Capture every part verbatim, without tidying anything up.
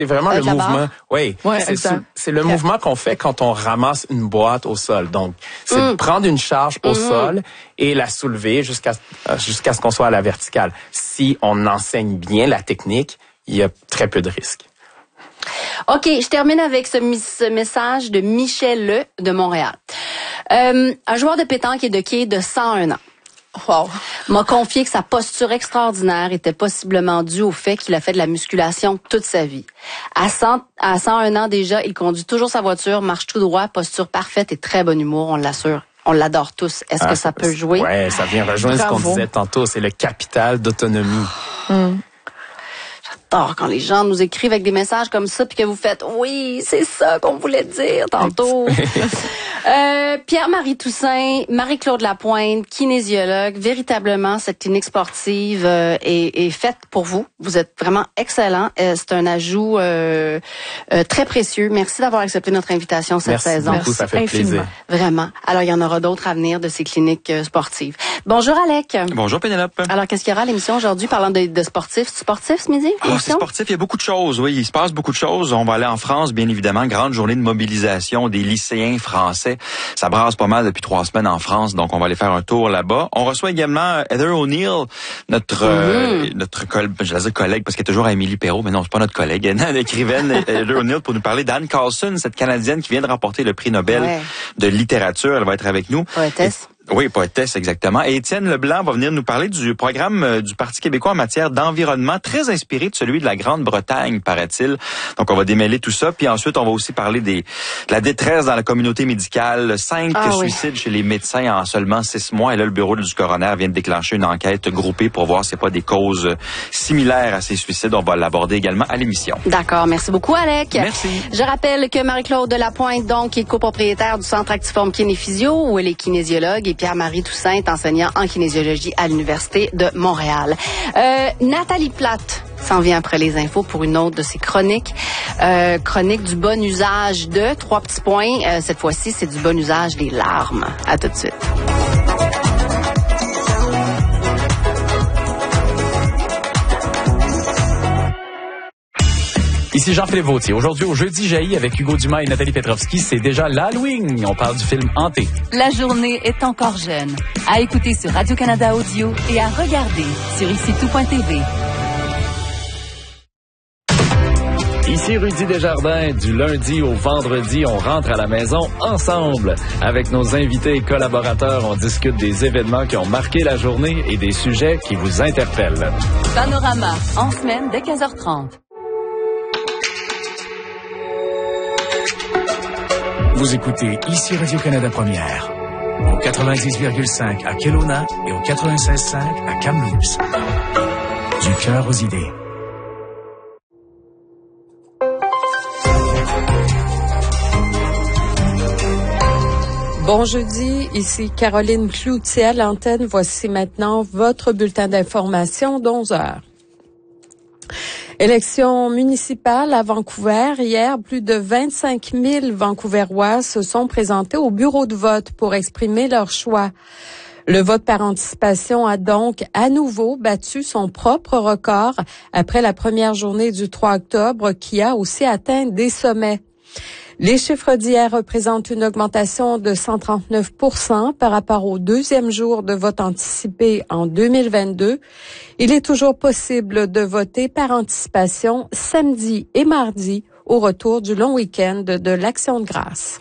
C'est vraiment Avec le mouvement. Oui, ouais, c'est, exact. sou- c'est le okay. mouvement qu'on fait quand on ramasse une boîte au sol. Donc, c'est mm. de prendre une charge au mm-hmm. sol et la soulever jusqu'à jusqu'à ce qu'on soit à la verticale. Si on enseigne bien la technique, il y a très peu de risques. OK, je termine avec ce, ce message de Michel Le de Montréal. Euh, un joueur de pétanque et de quai de cent un ans. Wow. M'a confié que sa posture extraordinaire était possiblement due au fait qu'il a fait de la musculation toute sa vie. À cent, à cent un ans déjà, il conduit toujours sa voiture, marche tout droit, posture parfaite et très bon humour, on l'assure. On l'adore tous. Est-ce ah, que ça peut jouer? Ouais, ça vient rejoindre Bravo. Ce qu'on disait tantôt, c'est le capital d'autonomie. Hum. J'adore quand les gens nous écrivent avec des messages comme ça puis que vous faites « Oui, c'est ça qu'on voulait dire tantôt. » euh, Pierre-Marie Toussaint, Marie-Claude Lapointe, kinésiologue. Véritablement, cette clinique sportive euh, est, est faite pour vous. Vous êtes vraiment excellent. Euh, c'est un ajout euh, euh, très précieux. Merci d'avoir accepté notre invitation cette Merci saison. Beaucoup, ça fait infiniment. Plaisir. Vraiment. Alors, il y en aura d'autres à venir de ces cliniques euh, sportives. Bonjour, Alec. Bonjour, Pénélope. Alors, qu'est-ce qu'il y aura à l'émission aujourd'hui parlant de, de sportifs? C'est sportif ce midi? Oh, c'est sportif. Il y a beaucoup de choses. Oui, il se passe beaucoup de choses. On va aller en France, bien évidemment. Grande journée de mobilisation des lycéens français. Ça brasse pas mal depuis trois semaines en France, donc on va aller faire un tour là-bas. On reçoit également Heather O'Neill, notre mm-hmm. euh, notre collègue, je vais dire collègue parce qu'elle est toujours à Émilie Perrault, mais non, c'est pas notre collègue. L'écrivaine Heather O'Neill pour nous parler d'Anne Carlson, cette Canadienne qui vient de remporter le prix Nobel ouais. de littérature. Elle va être avec nous. Poétesse. Oui, poétesse, exactement. Et Étienne Leblanc va venir nous parler du programme du Parti québécois en matière d'environnement, très inspiré de celui de la Grande-Bretagne, paraît-il. Donc, on va démêler tout ça. Puis ensuite, on va aussi parler des, de la détresse dans la communauté médicale. Cinq ah, suicides oui. chez les médecins en seulement six mois. Et là, le bureau du coroner vient de déclencher une enquête groupée pour voir s'il n'y a pas des causes similaires à ces suicides. On va l'aborder également à l'émission. D'accord. Merci beaucoup, Alec. Merci. Je rappelle que Marie-Claude Lapointe, donc, est copropriétaire du Centre Actiforme Kinéphysio, où elle est kinésiologue, et Pierre-Marie Toussaint est enseignant en kinésiologie à l'Université de Montréal. Euh, Nathalie Plate s'en vient après les infos pour une autre de ses chroniques. Euh, chronique du bon usage de trois petits points. Euh, cette fois-ci, c'est du bon usage des larmes. À tout de suite. Ici Jean-Philippe Vautier. Aujourd'hui, au Jeudi Jaillit avec Hugo Dumas et Nathalie Petrovski, c'est déjà l'Halloween. On parle du film Hanté. La journée est encore jeune. À écouter sur Radio-Canada Audio et à regarder sur ici tout point t v. Ici Rudy Desjardins. Du lundi au vendredi, on rentre à la maison ensemble. Avec nos invités et collaborateurs, on discute des événements qui ont marqué la journée et des sujets qui vous interpellent. Panorama, en semaine dès quinze heures trente. Vous écoutez ici Radio-Canada Première, au quatre-vingt-dix virgule cinq à Kelowna et au quatre-vingt-seize virgule cinq à Kamloops. Du cœur aux idées. Bon jeudi, ici Caroline Cloutier à l'antenne. Voici maintenant votre bulletin d'information d'onze heures. Élection municipale à Vancouver. Hier, plus de vingt-cinq mille Vancouverois se sont présentés au bureau de vote pour exprimer leur choix. Le vote par anticipation a donc à nouveau battu son propre record après la première journée du trois octobre qui a aussi atteint des sommets. Les chiffres d'hier représentent une augmentation de cent trente-neuf pour cent par rapport au deuxième jour de vote anticipé en deux mille vingt-deux. Il est toujours possible de voter par anticipation samedi et mardi au retour du long week-end de l'Action de grâce.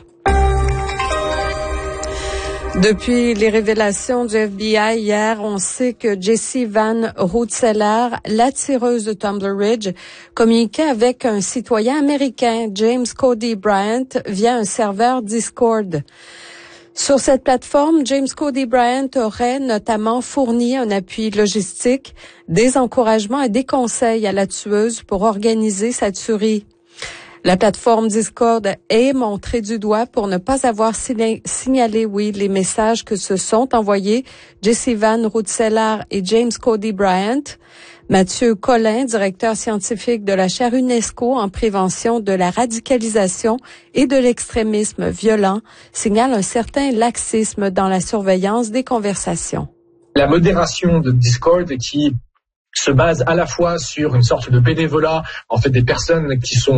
Depuis les révélations du F B I hier, on sait que Jessie Van Roetzeler, la tireuse de Tumbler Ridge, communiquait avec un citoyen américain, James Cody Bryant, via un serveur Discord. Sur cette plateforme, James Cody Bryant aurait notamment fourni un appui logistique, des encouragements et des conseils à la tueuse pour organiser sa tuerie. La plateforme Discord est montrée du doigt pour ne pas avoir signalé, oui, les messages que se sont envoyés Jessie Van Roetzeler et James Cody Bryant. Mathieu Collin, directeur scientifique de la chaire UNESCO en prévention de la radicalisation et de l'extrémisme violent, signale un certain laxisme dans la surveillance des conversations. La modération de Discord qui se base à la fois sur une sorte de bénévolat, en fait des personnes qui sont